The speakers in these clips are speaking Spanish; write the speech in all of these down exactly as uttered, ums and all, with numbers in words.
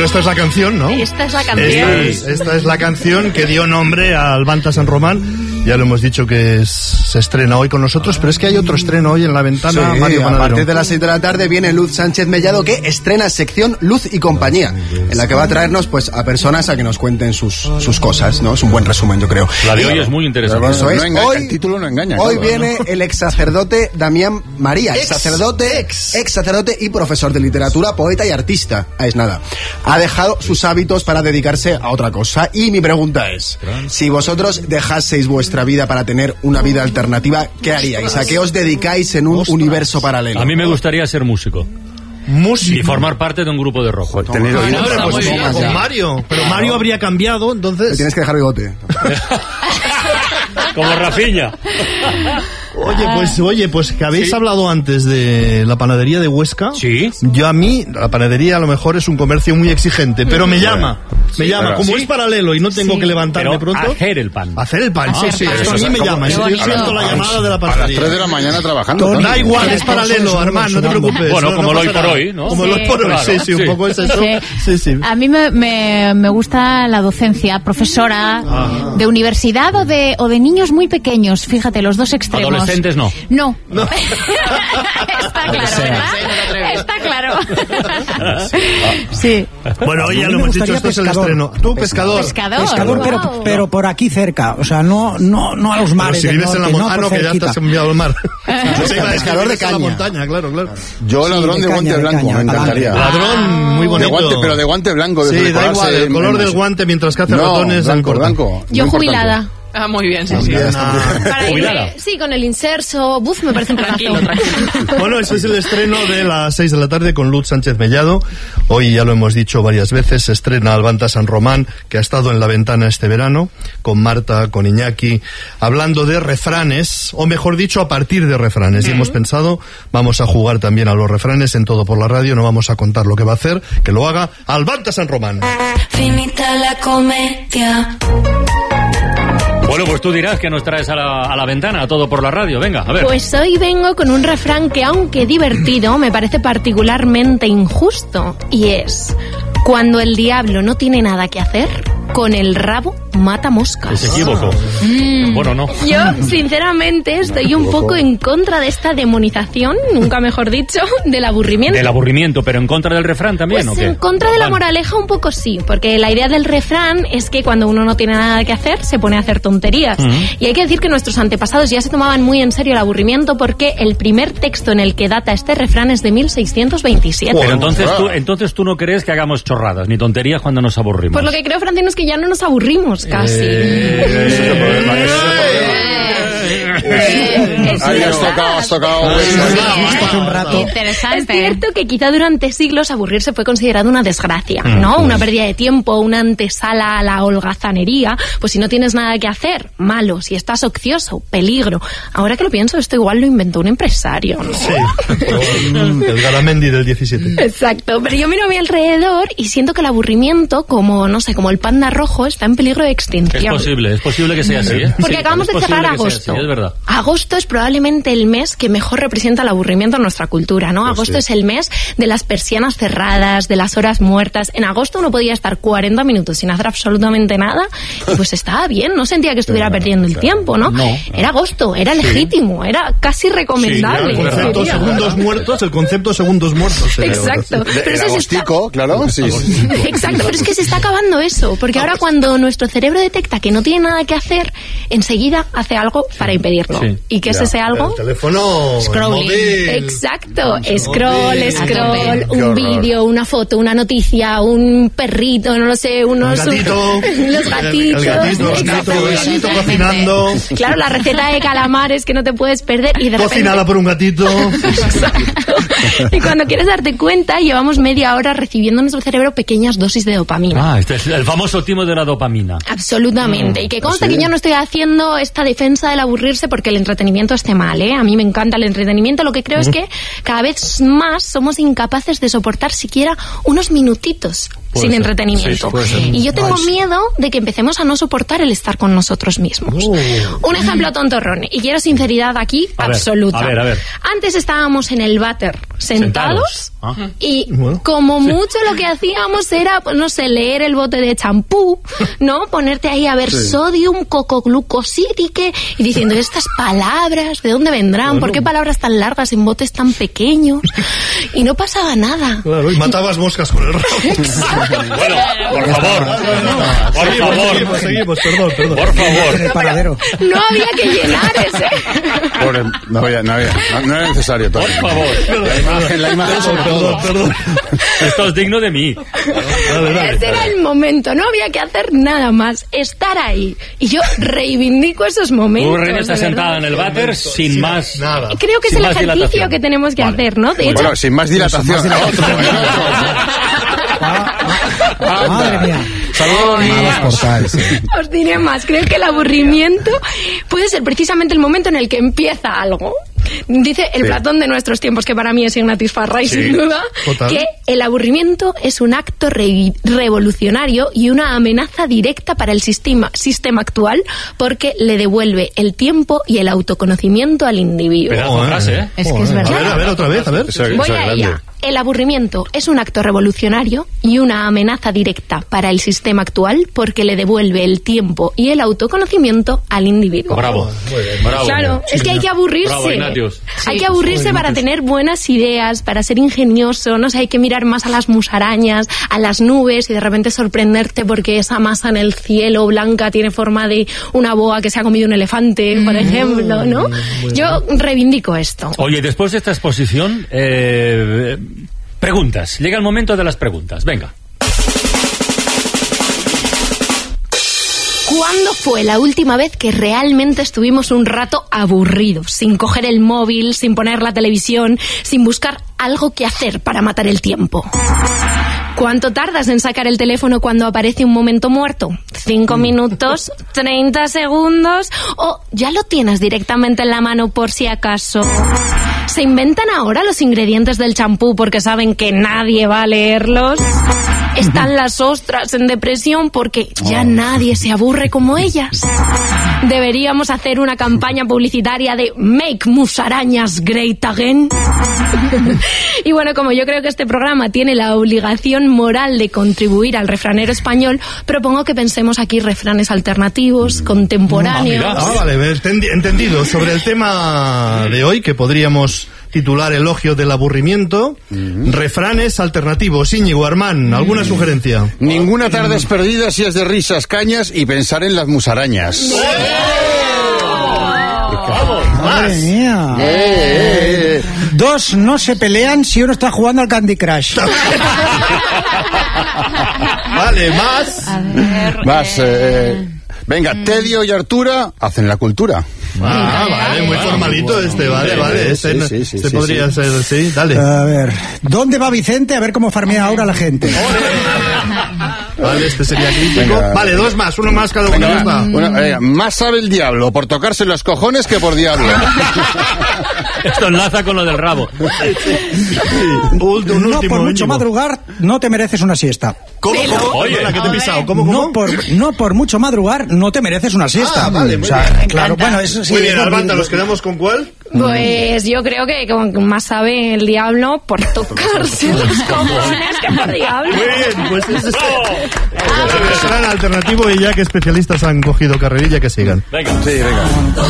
esta es la canción, ¿no? Esta es la canción. Esta es, esta es la canción que dio nombre al Banta San Román. Ya lo hemos dicho que es, se estrena hoy con nosotros, pero es que hay otro estreno hoy en La Ventana. Sí, Mario a Panadero. partir de las seis de la tarde viene Luz Sánchez Mellado, que estrena sección Luz y Compañía, en la que va a traernos pues a personas a que nos cuenten sus, sus cosas, ¿no? Es un buen resumen, yo creo. La de hoy es muy interesante. Eso es. No engaña, Hoy, el título no engaña. hoy claro, viene ¿no? el ex sacerdote Damián María, ex Ex, sacerdote, ex. ex sacerdote y profesor de literatura, poeta y artista. Ah, es nada. Ha dejado sus hábitos para dedicarse a otra cosa. Y mi pregunta es, si vosotros dejaseis vuestra vida para tener una vida alternativa, ¿qué haríais? ¿A qué os dedicáis en un universo paralelo? A mí me gustaría ser músico. Músico. Y formar parte de un grupo de rock. Tener oído Hombre, para pues música. toma, con Mario. Pero Mario habría cambiado, Le entonces. tienes que dejar bigote. Como Rafinha. Oye, pues, oye, pues que habéis Sí. hablado antes de la panadería de Huesca. Sí. Yo a mí, la panadería a lo mejor es un comercio muy exigente, pero me llama. Me llama. claro. Como Sí. es paralelo y no tengo Sí. que levantarme Pero pronto. hacer el pan. Hacer el pan, sí, Hacer sí. pan. Eso a mí Eso me es llama. Qué Yo bonito. siento la llamada de la A las panadería. tres de la mañana trabajando. Da Tony. igual, es paralelo, hermano, no te preocupes. Bueno, no, como no el hoy pasa por nada. hoy, ¿no? Como el Sí. hoy por hoy, Claro, sí, sí, un sí. poco es eso. Sí. Sí, sí. A mí me, me, me gusta la docencia, profesora Ah. de universidad o de, o de niños muy pequeños, fíjate, los dos extremos. Adolescentes no. No. Está claro, ¿verdad? Está claro. Sí. Bueno, hoy ya A mí lo me hemos dicho, gustaría esto es el pescador. estreno. Tú, pescador. Pescador. Pescador, pero, Wow. pero por aquí cerca, o sea, no, no, no a los Pero mares si del vives en la norte, no montaña, por que ya te cerquita. has enviado al mar. Yo te iba a decir, pescador de vives en la caña. montaña, claro, claro. Yo, Sí, ladrón de de, caña, guante de blanco, caña, me encantaría. Ladrón, muy De bonito. guante, pero de guante blanco. De Sí, da prepararse igual, el en- color en- del guante mientras que hace No, ratones. no blanco, importa. blanco. Yo muy jubilada. importante. Ah, muy bien, sí, sí. Para irme- Jubilada. sí, con el inserso, buf, me parece un Tranquilo, planazo. tranquilo. Bueno, ese es el estreno de las seis de la tarde con Luz Sánchez Mellado. Hoy ya lo hemos dicho varias veces, se estrena Albanta San Román, que ha estado en La Ventana este verano, con Marta, con Iñaki, hablando de refranes, o mejor dicho, a partir de refranes. Y hemos pensado, vamos a jugar también a los refranes en Todo por la Radio, no vamos a contar lo que va a hacer, que lo haga Albanta San Román. Finita la comedia. Bueno, pues tú dirás que nos traes a la, a la ventana, a Todo por la Radio. Venga, a ver. Pues hoy vengo con un refrán que, aunque divertido, me parece particularmente injusto. Y es: cuando el diablo no tiene nada que hacer, con el rabo mata moscas. Se equivocó. Mm. Bueno, no. Yo, sinceramente, estoy un poco en contra de esta demonización, nunca mejor dicho, del aburrimiento. Del aburrimiento, pero en contra del refrán también, Pues ¿o qué? en contra de la Vale. moraleja un poco sí, porque la idea del refrán es que cuando uno no tiene nada que hacer, se pone a hacer tonterías. Ujú. Y hay que decir que nuestros antepasados ya se tomaban muy en serio el aburrimiento, porque el primer texto en el que data este refrán es de mil seiscientos veintisiete. Pero entonces tú, entonces tú no crees que hagamos chorradas ni tonterías cuando nos aburrimos. Pues lo que creo, Francino, es que ya no nos aburrimos casi. Eh, ese es el problema, ese es el problema. Eh, es Ahí has verdad. tocado, has tocado. Visto hace un rato. Es cierto que quizá durante siglos aburrirse fue considerado una desgracia, ¿no? Una pérdida de tiempo, una antesala a la holgazanería. Pues si no tienes nada que hacer, malo. Si estás ocioso, peligro. Ahora que lo pienso, esto igual lo inventó un empresario, ¿no? Sí, con el Garamendi del diecisiete. Exacto, pero yo miro a mi alrededor y siento que el aburrimiento, como, no sé, como el panda rojo, está en peligro de Es extinción. posible, es posible que sea así, ¿eh? Porque Sí, acabamos es de cerrar posible que sea agosto. así, es verdad. Agosto es probablemente el mes que mejor representa el aburrimiento en nuestra cultura, ¿no? Agosto es el mes de las persianas cerradas, de las horas muertas. En agosto uno podía estar cuarenta minutos sin hacer absolutamente nada y pues estaba bien, no sentía que estuviera perdiendo el tiempo, ¿no? No. Era agosto, era legítimo, era casi recomendable. El concepto diría. segundos muertos, el concepto segundos muertos. sería. Exacto. Pero El eso se está- agostico, claro. Sí, sí. Exacto, pero es que se está acabando eso, porque ahora cuando nuestro cerebro detecta que no tiene nada que hacer, enseguida hace algo para impedirlo. Sí. ¿Y qué es Ya. ese algo? El teléfono Scrolling. móvil. Exacto, Móvil. scroll, A scroll, Qué un horror. vídeo, una foto, una noticia, un perrito, no lo sé, unos... Un gatito. los gatitos. El gatito, el gato, el gatito cocinando. Claro, la receta de calamares que no te puedes perder y de repente... Cocinada por un gatito. Exacto. Y cuando quieres darte cuenta, llevamos media hora recibiendo en nuestro cerebro pequeñas dosis de dopamina. Ah, este es el famoso timo de la dopamina. Absolutamente. Y que consta que yo no estoy haciendo esta defensa del aburrirse porque el entretenimiento esté mal, ¿eh? A mí me encanta el entretenimiento. Lo que creo es que cada vez más somos incapaces de soportar siquiera unos minutitos Puede sin ser. entretenimiento. Sí, puede ser. Y yo tengo miedo de que empecemos a no soportar el estar con nosotros mismos. Un ejemplo tontorrón. Y quiero sinceridad aquí A ver, absoluta. a ver, a ver. Antes estábamos en el váter sentados, Ah. y Bueno. como mucho lo que hacíamos era, pues, no sé, leer el bote de champú, ¿no? Ponerte ahí a ver sodium, cocoglucosídique, y diciendo, estas palabras, ¿de dónde vendrán? ¿Por qué palabras tan largas en botes tan pequeños? Y no pasaba nada. Claro, y matabas moscas con el rabo. Bueno, por favor. Por Seguimos, favor. seguimos, seguimos, perdón, perdón. Por favor. En el paradero. No había que llenar ese. Pobre, no había, no había, no, no era necesario todo. Por favor. La imagen, la imagen sobre Perdón, todo. perdón. Esto es digno de mí. Dale, dale. Ese era el momento, no había que hacer nada más, estar ahí. Y yo reivindico esos momentos. Tú, Reina, está de verdad. sentada en el váter sin más... Nada. Creo que es Sin el más ejercicio dilatación. que tenemos que Vale. hacer, ¿no? De hecho, Bueno, sin más dilatación. Madre mía. Saludos, Malos portales. eh. os diré más. Creo que el aburrimiento puede ser precisamente el momento en el que empieza algo. Dice el Sí. Platón de nuestros tiempos, que para mí es Ignatius Farray, Sí, sin duda, total. que el aburrimiento es un acto re- revolucionario y una amenaza directa para el sistema, sistema actual, porque le devuelve el tiempo y el autoconocimiento al individuo. Pedazo de frase, ¿eh? Es que es A verdad. ver, a ver, otra vez, a ver. Eso- Voy eso es a grande. ella. El aburrimiento es un acto revolucionario y una amenaza directa para el sistema actual porque le devuelve el tiempo y el autoconocimiento al individuo. Bravo. Bravo. Claro, es que hay que aburrirse. Bravo, Ignatius. Hay que aburrirse para tener buenas ideas, para ser ingenioso, no sé, hay que mirar más a las musarañas, a las nubes y de repente sorprenderte porque esa masa en el cielo blanca tiene forma de una boa que se ha comido un elefante, por ejemplo, ¿no? Yo reivindico esto. Oye, después de esta exposición, eh, preguntas. Llega el momento de las preguntas. Venga. ¿Cuándo fue la última vez que realmente estuvimos un rato aburridos, sin coger el móvil, sin poner la televisión, sin buscar algo que hacer para matar el tiempo? ¿Cuánto tardas en sacar el teléfono cuando aparece un momento muerto? ¿Cinco minutos? ¿Treinta segundos? ¿O ya lo tienes directamente en la mano por si acaso? ¿Se inventan ahora los ingredientes del champú porque saben que nadie va a leerlos? ¿Están las ostras en depresión porque ya nadie se aburre como ellas? ¿Deberíamos hacer una campaña publicitaria de Make Musarañas Great Again? Y bueno, como yo creo que este programa tiene la obligación moral de contribuir al refranero español, propongo que pensemos aquí refranes alternativos, contemporáneos. Ah, mira. Ah, vale, entendi- entendido. Sobre el tema de hoy, que podríamos titular Elogio del aburrimiento, refranes alternativos. Íñigo, Armán, ¿alguna sugerencia? Ninguna tarde es perdida si es de risas, cañas y pensar en las musarañas. Madre mía. Eh, eh, Dos no se pelean si uno está jugando al Candy Crush. Vale, más. A ver, Vas, eh, eh, venga, Tedio y Artura hacen la cultura. Ah, vale, muy formalito este, vale, vale. Este, Sí, sí, sí, este sí, podría sí. ser, sí, dale. A ver, ¿dónde va Vicente? A ver cómo farmea ahora la gente. Vale, este sería crítico. Venga. Vale, dos más, uno más cada uno. Venga, ya va. está. Bueno, venga, más sabe el diablo por tocarse los cojones que por diablo. Esto enlaza con lo del rabo. Un, un No último, por mucho Íñigo. madrugar, no te mereces una siesta. ¿Cómo, cómo? Oye. Perdona, que te he pisado. ¿Cómo, cómo? No por, no por mucho madrugar, no te mereces una siesta. Ah, vale, muy O sea, bien. claro, bueno, eso sí. Muy bien, es Armanda, dormir. ¿nos quedamos con cuál? Pues yo creo que con más sabe el diablo por tocarse los cojones que por diablo. Muy bien, pues ese es el refrán alternativo y ya que especialistas han cogido carrerilla, que sigan. Venga. Sí, venga.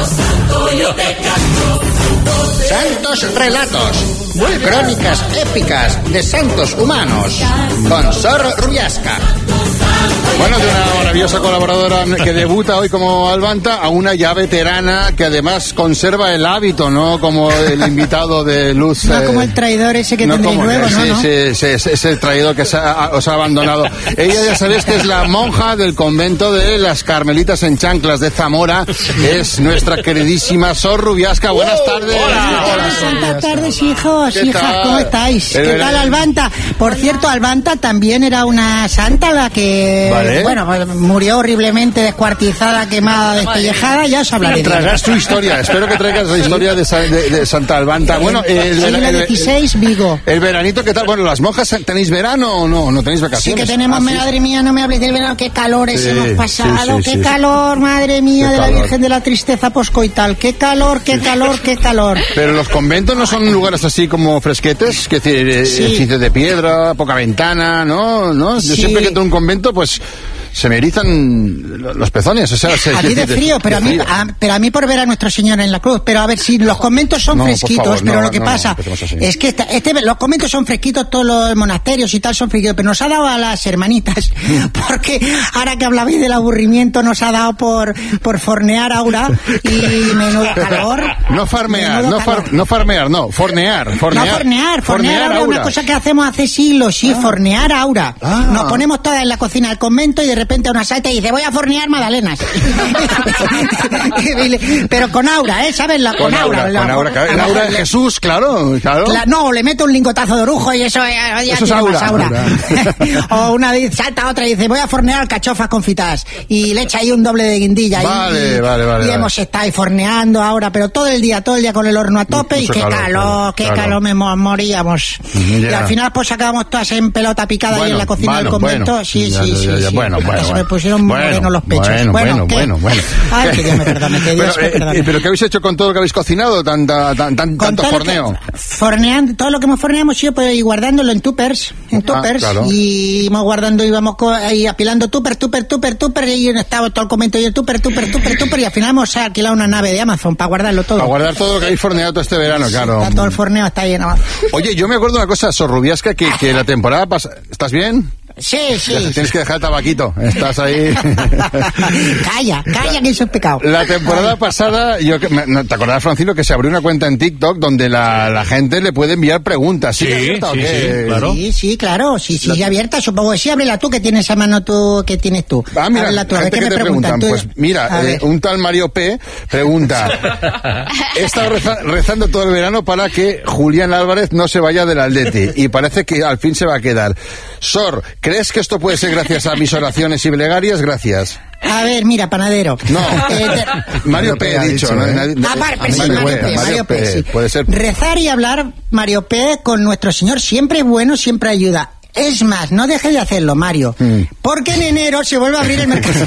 Santos relatos, crónicas épicas de santos humanos, con Sor Rubiasca. Bueno, de una maravillosa colaboradora que debuta hoy como Albanta a una ya veterana que además conserva el hábito, ¿no? Como el invitado de Luz. No eh, como el traidor ese que no tendréis como- luego, ¿no? sí, ¿no? sí, sí, ese- ese traidor que se ha- os ha abandonado. Ella ya sabéis que es la monja del convento de las Carmelitas en Chanclas de Zamora. Es nuestra queridísima Sor Rubiasca. Buenas tardes. Hola, Buenas tardes, hijos, ¿Qué hijas, tal? ¿cómo estáis? El ¿Qué verano. tal, Albanta? Por cierto, Albanta también era una santa la que... Vale. Bueno, murió horriblemente descuartizada, quemada, despellejada, ya os hablaré. Traerás tu historia, espero que traigas la historia de, Sa- de, de Santa Albanta. Bueno, el, siglo el, dieciséis, Vigo. el veranito, ¿qué tal? Bueno, las monjas, ¿tenéis verano o no? ¿No tenéis Sí vacaciones? que tenemos, Ah, sí. madre mía, no me hables del verano, qué calores Sí, hemos pasado, sí, sí, qué sí. calor, madre mía, Qué de la calor. Virgen de la Tristeza Poscoital, qué calor, qué calor, qué calor. Pero los conventos no son lugares así como fresquetes, que decir, eh, Sí. edificios de piedra, poca ventana, ¿no? ¿No? Yo Sí. siempre que entro a un convento, pues se me erizan los pezones, o sea, se, A se- ti de de- frío, pero a mí, frío. a- pero a mí por ver a Nuestro Señor en la cruz. Pero a ver, si los conventos son No, por fresquitos, favor, pero no, lo que no, pasa empecemos así. es que esta- este, los conventos son fresquitos, todos los monasterios y tal son fresquitos, pero nos ha dado a las hermanitas, porque ahora que hablabais del aburrimiento, nos ha dado por, por fornear Aura y menudo calor. No farmear, menudo no, far- calor. no farmear, no, fornear, fornear. No, fornear, fornear Aura, Aura. una cosa que hacemos hace siglos, sí, fornear Aura. Ah. Nos ponemos todas en la cocina del convento y de repente una saeta y dice, voy a fornear magdalenas. Pero con Aura, ¿eh? ¿Sabes? La, Con aura, la- con aura, claro, el la- aura de Jesús, claro, claro. la- no, le meto un lingotazo de orujo y eso, eh, ya Eso es tiene aura, más aura. aura. O una dice, salta otra y dice, voy a fornear alcachofas confitadas. Y le echa ahí un doble de guindilla. Vale, y, vale, vale, Y vale. hemos estado ahí forneando ahora, pero todo el día, todo el día con el horno a tope. Mucho y qué calor, calor, claro, qué claro. calor, me mo- moríamos. Ya. Y al final pues acabamos todas en pelota picada ahí Bueno, en la cocina bueno, del convento. bueno. Sí, Ya, sí, ya, sí, ya, sí. bueno, bueno, Se me bueno. pusieron muy Bueno, morenos los pechos. bueno, bueno, ¿qué? bueno, bueno. Ay, que Dios me perdone, que Dios Pero, me eh, perdone. eh, ¿Pero qué habéis hecho con todo lo que habéis cocinado? Tanta, tan, tan- Con tanto todo lo forneo. que- forneando, todo lo que hemos forneado hemos ido pues, y guardándolo en tuppers, en tuppers, claro. y íbamos guardando, íbamos co- ahí apilando tupper, tupper, tupper, tupper, y estaba todo el convento y el tupper, tupper, tupper, tupper, y al final hemos alquilado una nave de Amazon para guardarlo todo. A guardar todo lo que habéis forneado todo este verano, claro. Está todo el forneo, está lleno. Oye, yo me acuerdo de una cosa, Sorrubiasca, que, que la temporada pasada... ¿Estás bien? Sí, sí. Tienes que dejar el tabaquito. Estás ahí... Calla, calla, que eso es pecado. La temporada pasada, yo que- me- no, ¿te acordás, Francino, que se abrió una cuenta en TikTok donde la, la gente le puede enviar preguntas? ¿Sí, Sí, abierta o sí, qué? sí, claro. Sí, sí, claro, sí, sí, abierta, supongo que sí, ábrela tú, que tienes a mano tú, que tienes tú. Ah, mira, Ábrela tú, a ver, gente ¿qué que me te preguntan. Tú- Pues mira, a eh, ver. un tal Mario P. pregunta: he estado reza- rezando todo el verano para que Julián Álvarez no se vaya del Atleti y parece que al fin se va a quedar. Sor, ¿crees que esto puede ser gracias a mis oraciones y plegarias? Gracias. A ver, mira, panadero. No, Eh, te- Mario P. ha dicho, ¿no? ¿eh? Nadie- Ah, vale, pues sí, Mario Mario P, P, Mario P, sí. Puede ser. Rezar y hablar, Mario P, con nuestro Señor siempre es bueno, siempre ayuda. Es más, no deje de hacerlo, Mario, Mm. porque en enero se vuelve a abrir el mercado.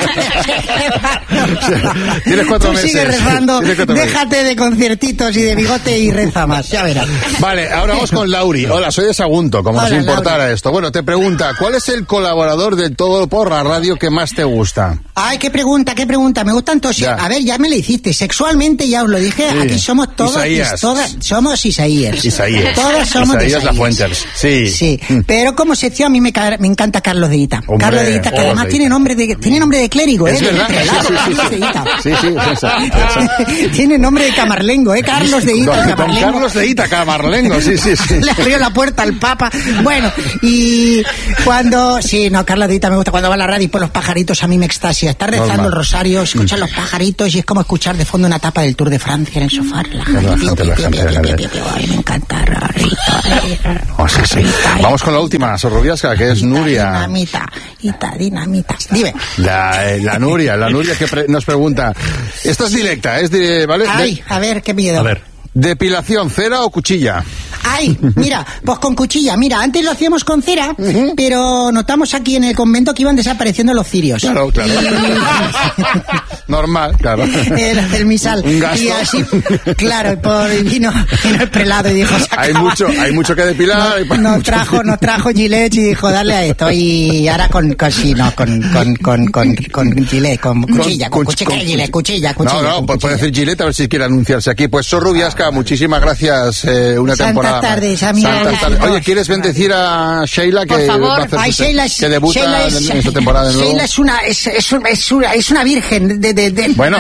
Tienes cuatro Tú meses. sigue rezando, Tienes cuatro meses. déjate de conciertitos y de bigote y reza más, ya verás. Vale, ahora vamos con Lauri. Hola, soy de Sagunto, como Hola, nos importara Lauri. esto. Bueno, te pregunta, ¿cuál es el colaborador de Todo por la Radio que más te gusta? Ay, qué pregunta, qué pregunta, me gustan todos. Ya. A ver, ya me lo hiciste, sexualmente ya os lo dije, Sí. aquí somos todos, Isaías. todas, somos Isaías. Isaías. Todos somos de Isaías Isaías. Lafuentes. Sí. Sí, Mm. pero como sección a mí me, ca- me encanta Carlos de Ita. Hombre, Carlos de Ita, que Carlos además de tiene Ita. nombre de, tiene nombre de clérigo, Es ¿eh? verdad. De Sí, prelado, sí, sí, Carlos sí. de Ita. Sí, sí, esa, esa. Tiene nombre de camarlengo, ¿eh? Carlos de Ita, Don, don camarlengo. Carlos de Ita, Camarlengo, sí, sí, sí. Le abrió la puerta al Papa. Bueno, y cuando... Sí, no, Carlos de Ita me gusta. Cuando va a la radio y por los pajaritos a mí me extasia. Está rezando Normal. el rosario, escuchar los pajaritos y es como escuchar de fondo una etapa del Tour de Francia en el sofá. La La gente, gente, la pío, gente, pío, la pío, gente. pío, pío. Ay, me encanta. Rarito, ay, Oh, sí, sí. Vamos con la última, Sorrubiasca, que es Ita, Nuria. Dinamita, Ita, dinamita. Dime. La, eh, la Nuria, la Nuria que pre- nos pregunta. Esta es directa, es de, ¿vale? De- Ay, a ver, qué miedo. A ver. depilación, cera o cuchilla. Ay, mira, pues con cuchilla. Mira, antes lo hacíamos con cera, pero notamos aquí en el convento que iban desapareciendo los cirios. Claro, claro. Normal, claro. Era del misal. Un gasto. Y así, claro, por, vino, vino el prelado y dijo, se Hay acaba. mucho, hay mucho que depilar. Nos, nos trajo, nos trajo Gillette y dijo, dale a esto. Y ahora con, con sí, no, con, con, con, con, con Gillette, con cuchilla, con, Con- cuchilla, con- Gillette, cuchilla, cuchilla. No, no, con pues puede cuchilla. decir Gillette a ver si quiere anunciarse aquí. Pues Sorrubiasca, muchísimas gracias. Eh, una Santas temporada. más. tardes, amigas. Santas tardes. Oye, ¿quieres bendecir a Sheila que Por favor. va a hacer Ay, su- Sheila es, que debuta Sheila es, en esta temporada de nuevo? Sheila es una, es, es, un- es una, es una virgen de, de, de- Bueno.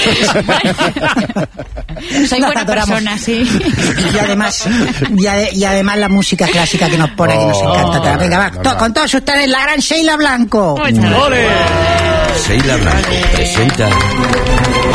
Soy Nos buena adoramos. persona, sí. Y además, y, ade- y además la música clásica que nos pone, que nos Oh, encanta. Venga, va, no, to- no. con todos ustedes, la gran Sheila Blanco. Muchas gracias. Sheila Blanco presenta